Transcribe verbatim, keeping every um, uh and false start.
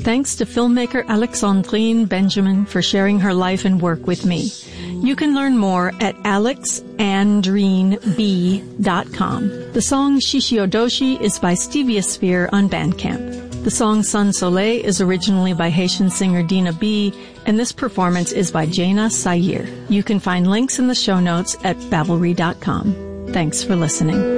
Thanks to filmmaker Alexandrine Benjamin for sharing her life and work with me. You can learn more at alex andrine b dot com. The song Shishiodoshi is by Stevia Sphere on Bandcamp. The song Sun Soleil is originally by Haitian singer Dina B, and this performance is by Jaina Sayir. You can find links in the show notes at babbelry dot com. Thanks for listening.